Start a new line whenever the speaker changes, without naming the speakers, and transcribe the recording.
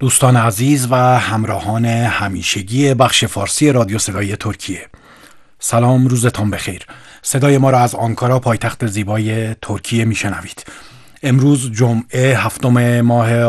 دوستان عزیز و همراهان همیشگی بخش فارسی رادیو صدای ترکیه، سلام، روزتان بخیر. صدای ما را از آنکارا، پایتخت زیبای ترکیه میشنوید. امروز جمعه 7 ماه